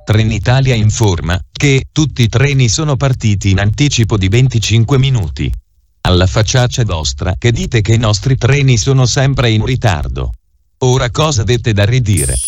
Trenitalia informa che tutti i treni sono partiti in anticipo di 25 minuti. Alla facciaccia vostra che dite che i nostri treni sono sempre in ritardo. Ora cosa dette da ridire?